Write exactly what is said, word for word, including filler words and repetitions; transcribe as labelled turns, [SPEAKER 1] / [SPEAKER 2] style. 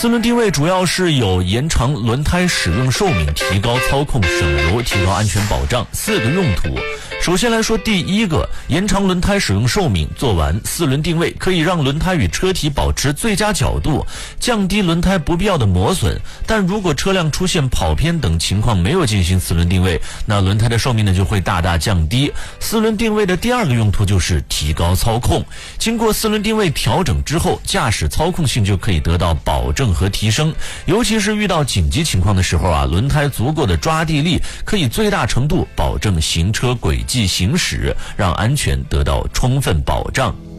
[SPEAKER 1] 四轮定位主要是有延长轮胎使用寿命、提高操控省油、提高安全保障四个用途。首先来说，第一个，延长轮胎使用寿命。做完四轮定位，可以让轮胎与车体保持最佳角度，降低轮胎不必要的磨损。但如果车辆出现跑偏等情况，没有进行四轮定位，那轮胎的寿命呢就会大大降低。四轮定位的第二个用途就是提高操控。经过四轮定位调整之后，驾驶操控性就可以得到保证和提升。尤其是遇到紧急情况的时候啊，轮胎足够的抓地力，可以最大程度保证行车轨迹行驶，让安全得到充分保障。